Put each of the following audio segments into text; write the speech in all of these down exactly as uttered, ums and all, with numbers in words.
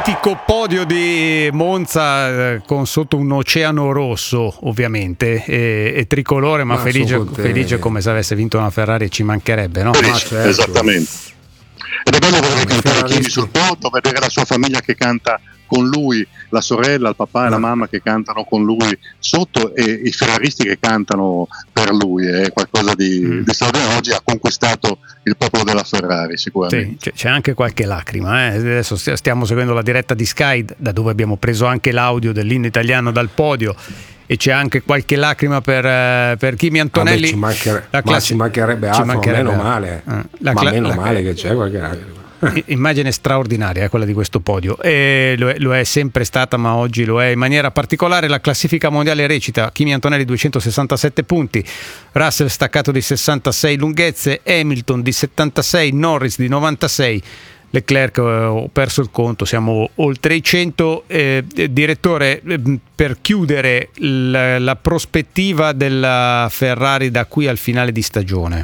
mitico podio di Monza eh, con sotto un oceano rosso ovviamente e, e tricolore, ma, ma felice, felice come se avesse vinto una Ferrari, ci mancherebbe, no? Ma certo. Esattamente. Ed è bello vedere cantare Chini sul podio, vedere la sua famiglia che canta con lui, la sorella, il papà e la mamma che cantano con lui sotto, e i ferraristi che cantano per lui. È qualcosa di, mm. di straordinario. Oggi ha conquistato il popolo della Ferrari sicuramente. Sì, c'è anche qualche lacrima, eh? Adesso stiamo seguendo la diretta di Sky, da dove abbiamo preso anche l'audio dell'inno italiano dal podio, e c'è anche qualche lacrima per, per Kimi Antonelli. Ah, beh, ci, mancher- la classi- ma ci mancherebbe altro, ci mancherebbe meno male, eh, la ma cla- meno la, male che c'è qualche lacrima. Immagine straordinaria quella di questo podio, e lo è, lo è sempre stata, ma oggi lo è in maniera particolare. La classifica mondiale recita: Kimi Antonelli duecentosessantasette punti, Russell staccato di sessantasei lunghezze, Hamilton di settantasei, Norris di novantasei, Leclerc eh, ho perso il conto, siamo oltre i cento. Eh, direttore, eh, per chiudere la, la prospettiva della Ferrari da qui al finale di stagione.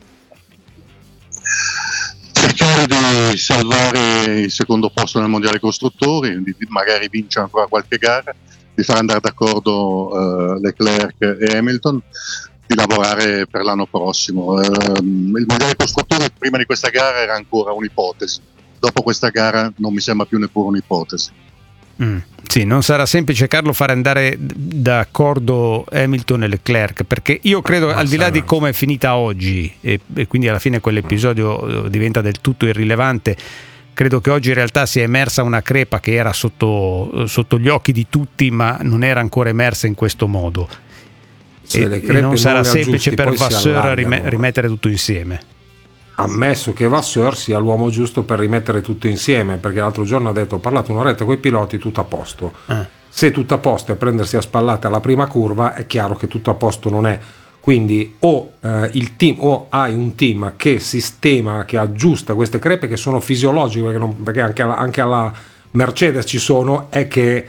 Cercare di salvare il secondo posto nel mondiale costruttori, di magari vincere ancora qualche gara, di far andare d'accordo uh, Leclerc e Hamilton, di lavorare per l'anno prossimo. Uh, il mondiale costruttori prima di questa gara era ancora un'ipotesi, dopo questa gara non mi sembra più neppure un'ipotesi. Mm, sì, non sarà semplice, Carlo, fare andare d'accordo Hamilton e Leclerc, perché io credo, al di là di come è finita oggi e, e quindi alla fine quell'episodio diventa del tutto irrilevante, credo che oggi in realtà sia emersa una crepa che era sotto, sotto gli occhi di tutti, ma non era ancora emersa in questo modo. E, e non sarà semplice per Vasseur rim- rimettere tutto insieme. Ammesso che Vasseur sia l'uomo giusto per rimettere tutto insieme, perché l'altro giorno ha detto: ho parlato un'oretta con i piloti, tutto a posto. Eh. Se tutto a posto è prendersi a spallate alla prima curva, è chiaro che tutto a posto non è. Quindi o eh, il team, o hai un team che sistema, che aggiusta queste crepe che sono fisiologiche, perché, non, perché anche, alla, anche alla Mercedes ci sono, è che,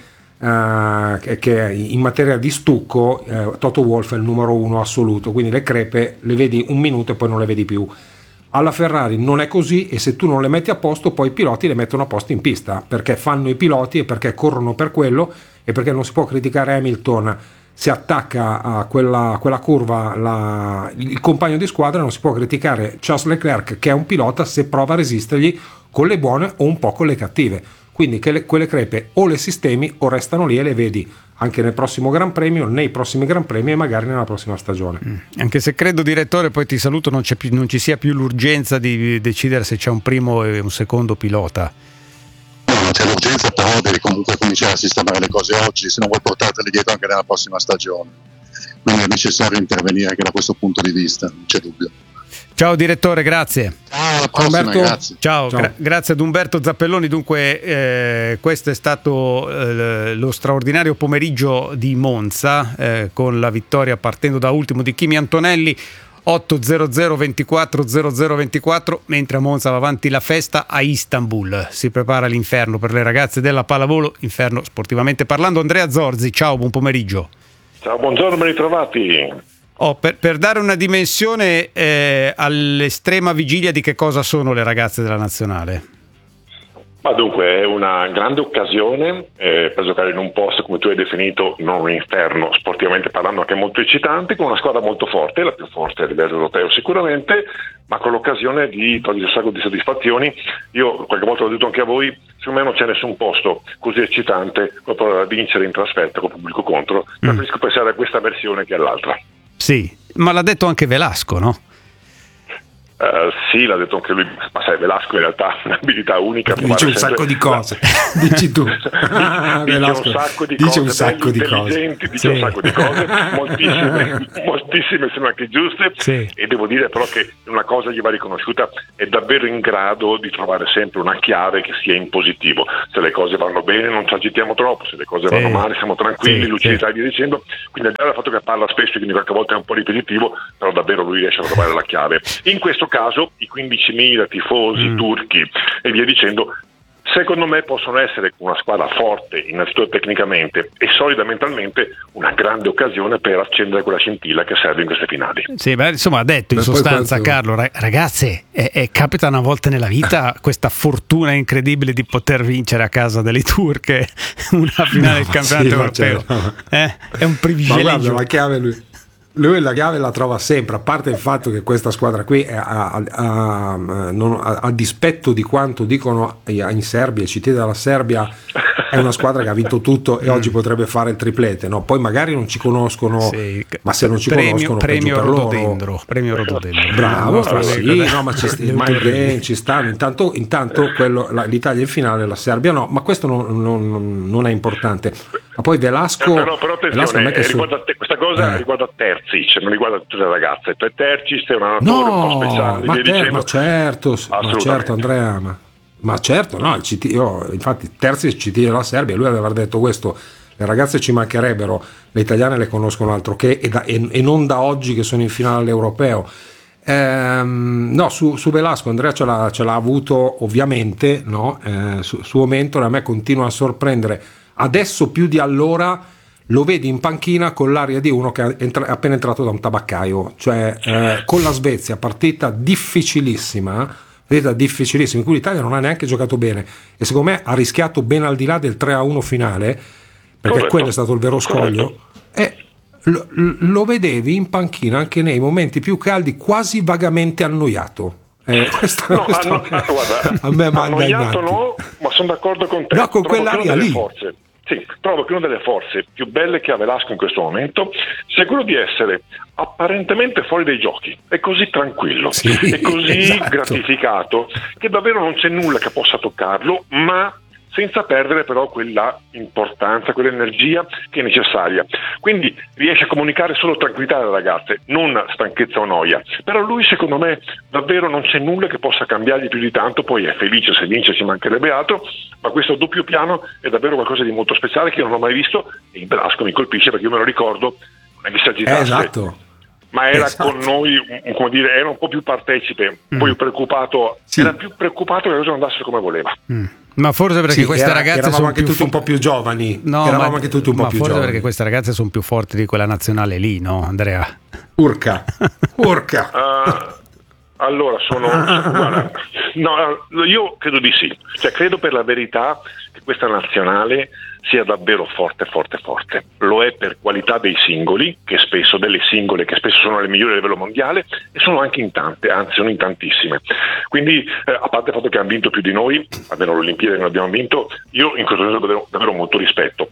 eh, che in materia di stucco eh, Toto Wolff è il numero uno assoluto, quindi le crepe le vedi un minuto e poi non le vedi più. Alla Ferrari non è così, e se tu non le metti a posto, poi i piloti le mettono a posto in pista, perché fanno i piloti e perché corrono per quello, e perché non si può criticare Hamilton se attacca a quella, a quella curva la, il compagno di squadra, non si può criticare Charles Leclerc, che è un pilota, se prova a resistergli con le buone o un po' con le cattive. Quindi che le, quelle crepe o le sistemi o restano lì e le vedi anche nel prossimo Gran Premio, nei prossimi Gran Premi e magari nella prossima stagione. Mm. Anche se credo, direttore, poi ti saluto, non, c'è più, non ci sia più l'urgenza di decidere se c'è un primo e un secondo pilota. No, non c'è l'urgenza, però devi comunque cominciare a sistemare le cose oggi, se non vuoi portartele dietro anche nella prossima stagione. Quindi è necessario intervenire anche da questo punto di vista, non c'è dubbio. Ciao direttore, grazie. Ciao, alla prossima, Umberto, grazie. Ciao, ciao. Gra- grazie ad Umberto Zappelloni. Dunque eh, questo è stato eh, lo straordinario pomeriggio di Monza, eh, con la vittoria partendo da ultimo di Kimi Antonelli, otto zero zero ventiquattro zero zero ventiquattro, mentre a Monza va avanti la festa. A Istanbul si prepara l'inferno per le ragazze della pallavolo, inferno sportivamente parlando. Andrea Zorzi, ciao, buon pomeriggio. Ciao, buongiorno, ben ritrovati. Oh, per, per dare una dimensione eh, all'estrema vigilia di che cosa sono le ragazze della nazionale? Ma dunque è una grande occasione eh, per giocare in un posto, come tu hai definito, non un inferno, sportivamente parlando, che è molto eccitante, con una squadra molto forte, la più forte a livello europeo sicuramente, ma con l'occasione di togliere un sacco di soddisfazioni. Io qualche volta l'ho detto anche a voi, secondo me non c'è nessun posto così eccitante come per vincere in trasferta con pubblico contro. Mm. Preferisco pensare a questa versione che all'altra. Sì, ma l'ha detto anche Velasco, no? Uh, sì, l'ha detto anche lui, ma sai, Velasco in realtà ha un'abilità unica. Dice un sacco di cose, dici tu. dice Velasco, un sacco di dice cose, un sacco di cose, dice sì. un sacco di cose, moltissime, moltissime sono anche giuste, sì. E devo dire però che una cosa gli va riconosciuta: è davvero in grado di trovare sempre una chiave che sia in positivo. Se le cose vanno bene non ci agitiamo troppo, se le cose sì. vanno male siamo tranquilli, sì, lucidità sì. e via dicendo. Quindi al di là del fatto che parla spesso, quindi qualche volta è un po' ripetitivo, però davvero lui riesce a trovare la chiave. In questo caso i quindicimila tifosi mm. turchi e via dicendo secondo me possono essere una squadra forte innanzitutto tecnicamente e solida mentalmente una grande occasione per accendere quella scintilla che serve in queste finali. Sì, beh, insomma ha detto in Beh, sostanza quanto... Carlo, ragazze, è, è, capita una volta nella vita questa fortuna incredibile di poter vincere a casa delle turche una finale no, del campionato sì, europeo, certo. eh? È un privilegio. Ma guarda, la chiave lui Lui la chiave la trova sempre, a parte il fatto che questa squadra qui è a, a, a, non, a, a dispetto di quanto dicono in Serbia, i C T della Serbia, è una squadra che ha vinto tutto e oggi potrebbe fare il triplete, no? Poi magari non ci conoscono, sì, ma se non ci premio, conoscono premio per rododendro, loro. Premio rododendro. Bravo, allora, sì, no, ma ci, st- ci stanno intanto, intanto quello, la, l'Italia in finale, la Serbia no, ma questo non, non, non è importante. Ma poi Velasco, però, però attenzione, Velasco eh, riguarda te, questa cosa eh. riguarda Terzic, non riguarda tutte le ragazze. Terzic è un allenatore no, un po' speciale, ma, via ter- dicendo. ma certo, ma certo Andrea, ma, ma certo, no, il C T, io, infatti Terzic C T della Serbia, lui aveva detto questo, le ragazze ci mancherebbero, le italiane le conoscono altro che e, da, e, e non da oggi che sono in finale all'europeo. Ehm, no, su, su Velasco Andrea ce l'ha, ce l'ha avuto ovviamente, no? Eh, su, suo mentore, a me continua a sorprendere adesso più di allora. Lo vedi in panchina con l'aria di uno che è entra- appena entrato da un tabaccaio, cioè eh, con la Svezia, partita difficilissima, partita difficilissima, in cui l'Italia non ha neanche giocato bene e secondo me ha rischiato ben al di là del tre a uno finale, perché Corretto. quello è stato il vero scoglio. E lo, lo vedevi in panchina anche nei momenti più caldi, quasi vagamente annoiato. Eh, questo, no, questo anno, ah, guarda, a me manda annoiato no, ma sono d'accordo con te. No, con Trovo quell'aria lì. Forze. Sì, trovo che una delle forze più belle che ha Velasco in questo momento sia quello di essere apparentemente fuori dai giochi, è così tranquillo, sì, è così esatto. gratificato che davvero non c'è nulla che possa toccarlo, ma senza perdere però quella importanza, quell'energia che è necessaria. Quindi riesce a comunicare solo tranquillità alle ragazze, non stanchezza o noia. Però lui secondo me davvero non c'è nulla che possa cambiargli più di tanto, poi è felice se vince, ci mancherebbe altro, ma questo doppio piano è davvero qualcosa di molto speciale che io non ho mai visto e in Velasco mi colpisce perché io me lo ricordo, non è che si agitasse. Eh, esatto. Ma era esatto. con noi, come dire, era un po' più partecipe, un po' più preoccupato, sì. Era più preoccupato che le cose non andassero come voleva. Mm. Ma forse perché sì, queste era, ragazze eravamo sono anche più tutti fo- un po' più giovani. No, eravamo ma, anche tutti un po' ma più forse giovani. perché queste ragazze sono più forti di quella nazionale lì, no, Andrea? Urca, urca. Uh, allora sono, guarda, no, io credo di sì, cioè credo per la verità che questa nazionale sia davvero forte, forte, forte. Lo è per qualità dei singoli, che spesso delle singole, che spesso sono le migliori a livello mondiale, e sono anche in tante, anzi sono in tantissime. Quindi, eh, a parte il fatto che hanno vinto più di noi, almeno l'Olimpiade che non abbiamo vinto, io in questo senso davvero, davvero molto rispetto.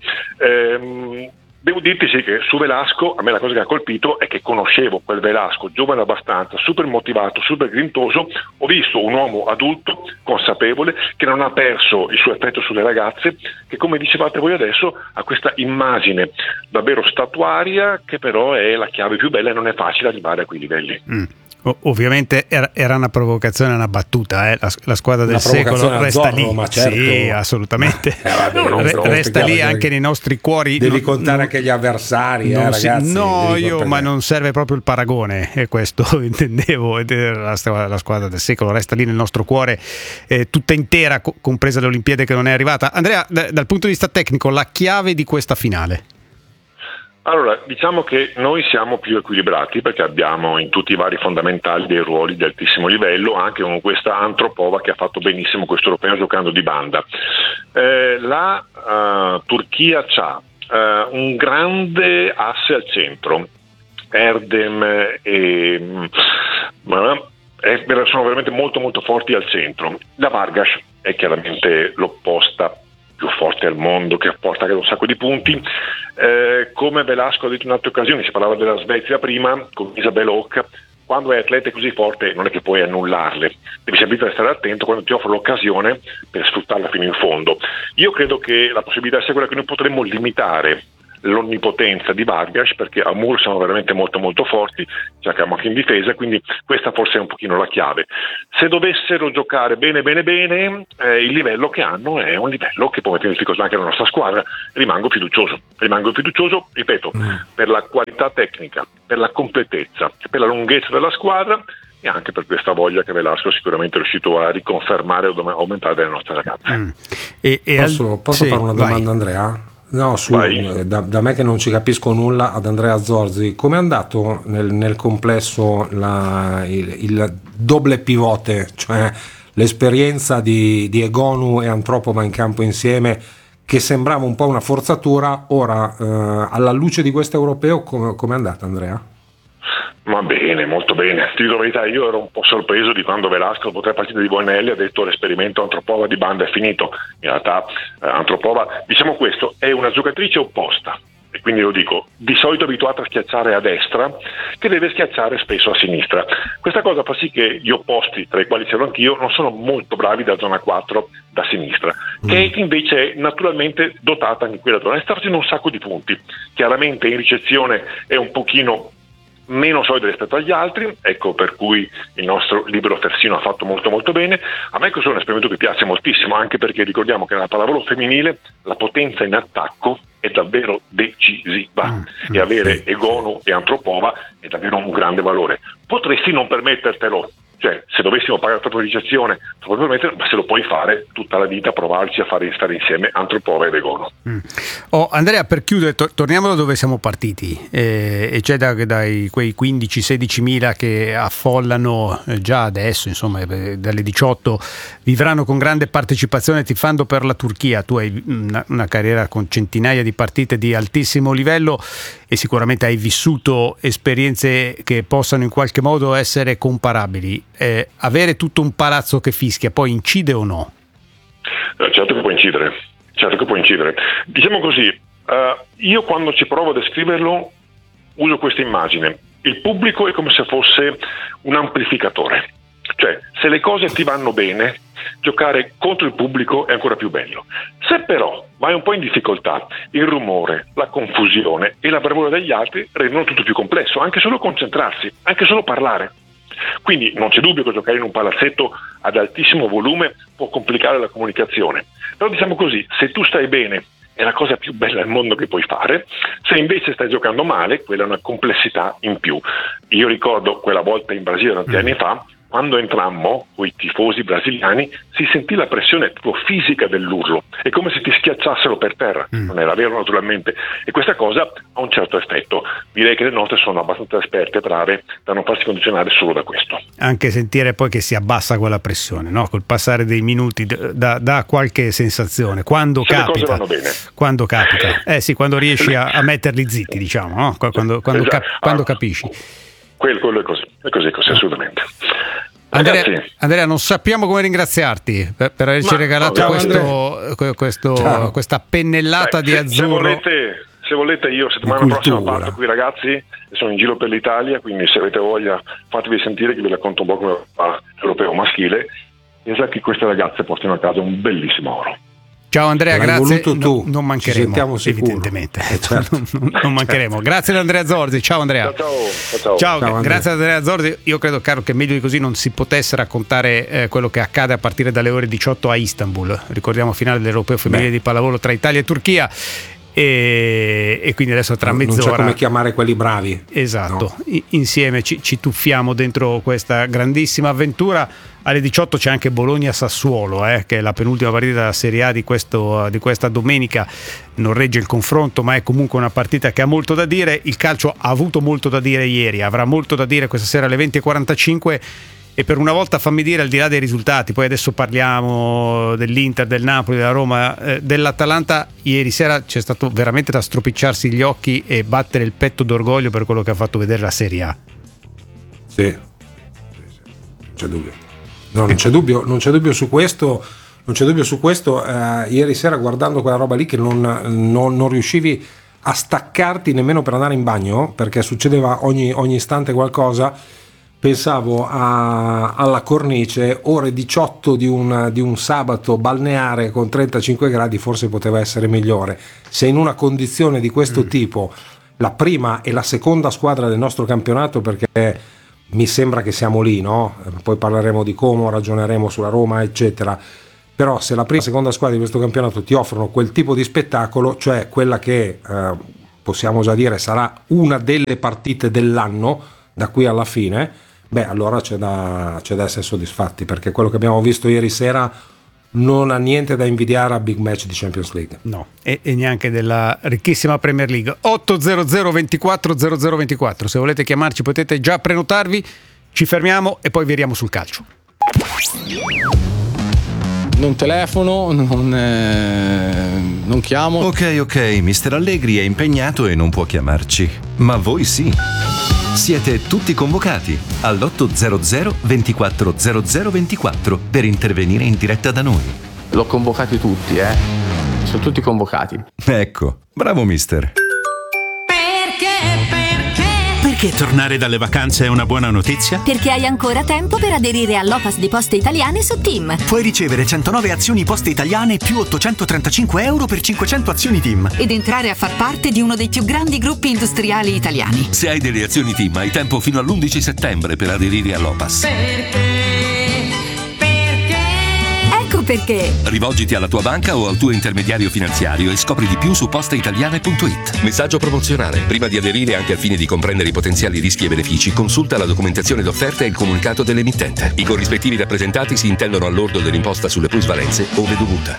Ehm, Devo dirti sì che su Velasco a me la cosa che ha colpito è che conoscevo quel Velasco giovane abbastanza, super motivato, super grintoso. Ho visto un uomo adulto, consapevole, che non ha perso il suo affetto sulle ragazze, che come dicevate voi adesso ha questa immagine davvero statuaria che però è la chiave più bella e non è facile arrivare a quei livelli. Mm. O- ovviamente era, era una provocazione, una battuta, eh? la, la squadra del secolo resta Zorro, lì, ma certo. sì, assolutamente. Eh, vabbè, Re- no, resta lì anche che nei nostri cuori. devi no, contare no, anche gli avversari, eh, ragazzi. si, no, io, contare. ma non serve proprio il paragone, è questo intendevo. La, la squadra del secolo resta lì nel nostro cuore, eh, tutta intera, co- compresa le Olimpiadi che non è arrivata. Andrea, d- dal punto di vista tecnico, la chiave di questa finale? Allora, diciamo che noi siamo più equilibrati perché abbiamo in tutti i vari fondamentali dei ruoli di altissimo livello, anche con questa Antropova che ha fatto benissimo questo europeo giocando di banda. Eh, la uh, Turchia c'ha uh, un grande asse al centro, Erdem e uh, sono veramente molto molto forti al centro. La Vargas è chiaramente l'opposta, più forte al mondo, che porta un sacco di punti. Eh, come Velasco ha detto in altre occasioni, si parlava della Svezia prima con Isabel Hock, quando è atleta così forte non è che puoi annullarle, devi sempre stare attento quando ti offre l'occasione per sfruttarla fino in fondo. Io credo che la possibilità sia quella che noi potremmo limitare l'onnipotenza di Vargas, perché a muro siamo veramente molto molto forti, giochiamo anche in difesa, quindi questa forse è un pochino la chiave. Se dovessero giocare bene bene bene, eh, il livello che hanno è un livello che può mettere in difficoltà anche la nostra squadra. Rimango fiducioso, rimango fiducioso, ripeto, mm. per la qualità tecnica, per la completezza, per la lunghezza della squadra e anche per questa voglia che Velasco sicuramente è riuscito a riconfermare o aumentare delle nostre ragazze. Mm. E, e posso al... posso sì, fare una domanda, vai. Andrea? No, su, da, da me che non ci capisco nulla, ad Andrea Zorzi, come è andato nel, nel complesso la, il, il doble pivote, cioè l'esperienza di, di Egonu e Antropova in campo insieme, che sembrava un po' una forzatura? Ora, eh, alla luce di questo europeo, come è andata, Andrea? Va bene, molto bene. Ti dico la verità, io ero un po' sorpreso di quando Velasco, dopo tre partite di Bonelli, ha detto l'esperimento Antropova di banda è finito. In realtà eh, Antropova, diciamo questo, è una giocatrice opposta, e quindi lo dico, di solito abituata a schiacciare a destra, che deve schiacciare spesso a sinistra. Questa cosa fa sì che gli opposti, tra i quali c'ero anch'io, non sono molto bravi da zona quattro da sinistra. Mm. Kate invece è naturalmente dotata anche quella zona e sta facendo un sacco di punti. Chiaramente in ricezione è un pochino meno solida rispetto agli altri, ecco per cui il nostro libero terzino ha fatto molto molto bene. A me questo è un esperimento che piace moltissimo, anche perché ricordiamo che nella pallavolo femminile la potenza in attacco è davvero decisiva mm, e avere sì. Egonu e Antropova è davvero un grande valore. Potresti non permettertelo, cioè se dovessimo pagare troppo ricezione, ma se lo puoi fare tutta la vita, provarci a fare stare insieme Antropova ed Egonu. Mm. Oh, Andrea, per chiudere, to- torniamo da dove siamo partiti, eh, e c'è da, dai quei quindici sedici mila che affollano eh, già adesso, insomma, eh, dalle diciotto vivranno con grande partecipazione tifando per la Turchia. Tu hai una, una carriera con centinaia di partite di altissimo livello e sicuramente hai vissuto esperienze che possano in qualche modo essere comparabili. Eh, avere tutto un palazzo che fischia poi incide o no? Eh, certo che può incidere, certo che può incidere. Diciamo così, eh, io quando ci provo a descriverlo uso questa immagine: il pubblico è come se fosse un amplificatore, cioè se le cose ti vanno bene, giocare contro il pubblico è ancora più bello. Se però vai un po' in difficoltà, il rumore, la confusione e la bravura degli altri rendono tutto più complesso, anche solo concentrarsi, anche solo parlare. Quindi non c'è dubbio che giocare in un palazzetto ad altissimo volume può complicare la comunicazione, però diciamo così, se tu stai bene è la cosa più bella al mondo che puoi fare. Se invece stai giocando male, quella è una complessità in più. Io ricordo quella volta in Brasile tanti mm. anni fa, quando entrammo, con i tifosi brasiliani, si sentì la pressione proprio fisica dell'urlo, è come se ti schiacciassero per terra, mm. non era vero naturalmente, e questa cosa ha un certo effetto. Direi che le nostre sono abbastanza esperte e brave da non farsi condizionare solo da questo. Anche sentire poi che si abbassa quella pressione, no? Col passare dei minuti dà, dà qualche sensazione, quando se capita, le cose vanno bene. Quando capita, eh sì, quando riesci a, a metterli zitti, diciamo, no? Quando, quando, esatto. cap- quando ah, capisci. Quello, quello è così, è così, così assolutamente. Andrea, Andrea, non sappiamo come ringraziarti per, per averci Ma, regalato no, questo, questo, questa pennellata Dai, di se, azzurro. Se volete, se volete io settimana prossima parto con i ragazzi, sono in giro per l'Italia, quindi se avete voglia fatevi sentire che vi racconto un po' come va l'europeo maschile, e sa che queste ragazze portino a casa un bellissimo oro. Ciao Andrea, L'hai grazie. Tu. No, non mancheremo, evidentemente. Eh, certo. non, non mancheremo. Grazie ad Andrea Zorzi. Ciao Andrea. Ciao, ciao. ciao. ciao, ciao grazie ad Andrea Zorzi. Io credo, caro, che meglio di così non si potesse raccontare eh, quello che accade a partire dalle ore diciotto a Istanbul. Ricordiamo finale dell'Europeo femminile di pallavolo tra Italia e Turchia. E, e quindi adesso tra mezz'ora non c'è come chiamare quelli bravi. Esatto, no. I, insieme ci, ci tuffiamo dentro questa grandissima avventura. Alle diciotto c'è anche Bologna-Sassuolo, eh, che è la penultima partita della Serie A di, questo, di questa domenica. Non regge il confronto, ma è comunque una partita che ha molto da dire. Il calcio ha avuto molto da dire ieri, avrà molto da dire questa sera alle venti e quarantacinque. E per una volta fammi dire, al di là dei risultati, poi adesso parliamo dell'Inter, del Napoli, della Roma, eh, dell'Atalanta, ieri sera c'è stato veramente da stropicciarsi gli occhi e battere il petto d'orgoglio per quello che ha fatto vedere la Serie A. Sì, sì, sì. Non c'è dubbio. No, non c'è dubbio, non c'è dubbio su questo. Non c'è dubbio su questo. Eh, ieri sera, guardando quella roba lì, che non, non, non riuscivi a staccarti nemmeno per andare in bagno, perché succedeva ogni, ogni istante qualcosa. Pensavo a, alla cornice, ore diciotto di un, di un sabato balneare con trentacinque gradi, forse poteva essere migliore. Se in una condizione di questo mm. tipo la prima e la seconda squadra del nostro campionato, perché mi sembra che siamo lì, no? Poi parleremo di Como, ragioneremo sulla Roma, eccetera. Però se la prima e la seconda squadra di questo campionato ti offrono quel tipo di spettacolo, cioè quella che eh, possiamo già dire sarà una delle partite dell'anno da qui alla fine, beh allora c'è da, c'è da essere soddisfatti, perché quello che abbiamo visto ieri sera non ha niente da invidiare a big match di Champions League. No, e, e neanche della ricchissima Premier League. ottocento ventiquattro zero zero ventiquattro, se volete chiamarci potete già prenotarvi. Ci fermiamo e poi viriamo sul calcio. Non telefono, non, eh, non chiamo. Ok, ok, mister Allegri è impegnato e non può chiamarci, ma voi sì. Siete tutti convocati all'ottocento ventiquattro zero zero ventiquattro per intervenire in diretta da noi. L'ho convocati tutti, eh. Sono tutti convocati. Ecco, bravo mister. Perché, perché? Perché tornare dalle vacanze è una buona notizia? Perché hai ancora tempo per aderire all'O P A S di Poste Italiane su TIM. Puoi ricevere centonove azioni Poste Italiane più ottocentotrentacinque euro per cinquecento azioni TIM. Ed entrare a far parte di uno dei più grandi gruppi industriali italiani. Se hai delle azioni TIM hai tempo fino all'undici settembre per aderire all'O P A S. Perché? Ecco perché. Rivolgiti alla tua banca o al tuo intermediario finanziario e scopri di più su posteitaliane punto it. Messaggio promozionale. Prima di aderire, anche al fine di comprendere i potenziali rischi e benefici, consulta la documentazione d'offerta e il comunicato dell'emittente. I corrispettivi rappresentati si intendono al lordo dell'imposta sulle plusvalenze, ove dovuta.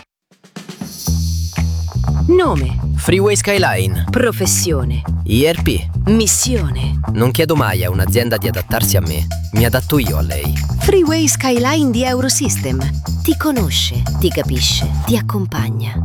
Nome: Freeway Skyline. Professione: I R P. Missione: Non chiedo mai a un'azienda di adattarsi a me, mi adatto io a lei. Freeway Skyline di Eurosystem. Ti conosce, ti capisce, ti accompagna.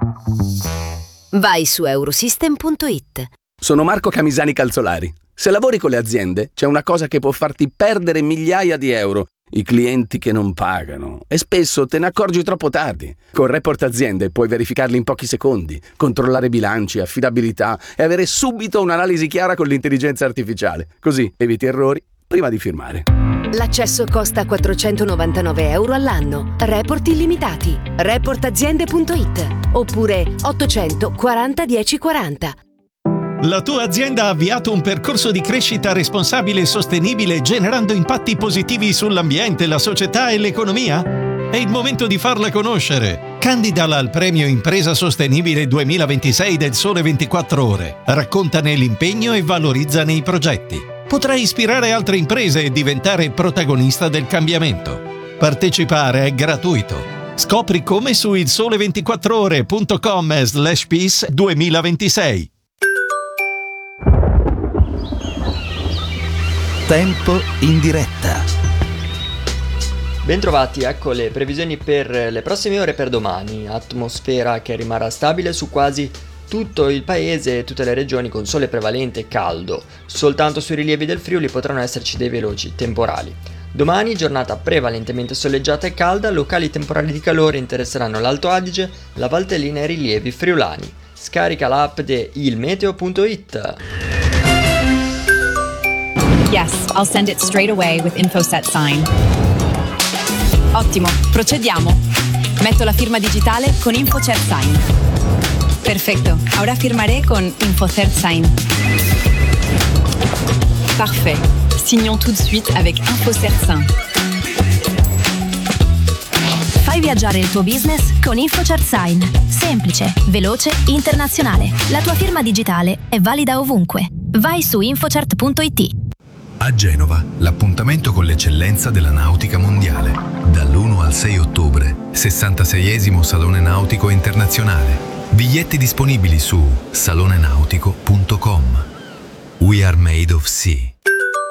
Vai su eurosystem punto it. Sono Marco Camisani Calzolari. Se lavori con le aziende, c'è una cosa che può farti perdere migliaia di euro: i clienti che non pagano. E spesso te ne accorgi troppo tardi. Con Report Aziende puoi verificarli in pochi secondi, controllare bilanci, affidabilità e avere subito un'analisi chiara con l'intelligenza artificiale. Così eviti errori prima di firmare. L'accesso costa quattrocentonovantanove euro all'anno. Report illimitati. report aziende punto it oppure ottocento quaranta dieci quaranta. La tua azienda ha avviato un percorso di crescita responsabile e sostenibile generando impatti positivi sull'ambiente, la società e l'economia? È il momento di farla conoscere. Candidala al premio Impresa Sostenibile duemilaventisei del Sole ventiquattro Ore. Raccontane l'impegno e valorizzane i progetti. Potrai ispirare altre imprese e diventare protagonista del cambiamento. Partecipare è gratuito. Scopri come su il sole ventiquattro ore punto com slash peace duemilaventisei. Tempo in diretta. Bentrovati, ecco le previsioni per le prossime ore per domani. Atmosfera che rimarrà stabile su quasi tutto il paese e tutte le regioni con sole prevalente e caldo. Soltanto sui rilievi del Friuli potranno esserci dei veloci temporali. Domani giornata prevalentemente soleggiata e calda, locali temporali di calore interesseranno l'Alto Adige, la Valtellina e i rilievi friulani. Scarica l'app di il meteo punto it. Yes, I'll send it straight away with InfoSet Sign. Ottimo, procediamo. Metto la firma digitale con InfoCert Sign. Perfecto, ahora firmaré con InfoCert Sign. Parfait. Signons tout de suite avec InfoCert Sign. Fai viaggiare il tuo business con InfoCert Sign. Semplice, veloce, internazionale. La tua firma digitale è valida ovunque. Vai su infocert punto it. A Genova, l'appuntamento con l'eccellenza della nautica mondiale. Dall'primo al sei ottobre, sessantaseiesimo Salone Nautico Internazionale. Biglietti disponibili su salone nautico punto com. We are made of sea.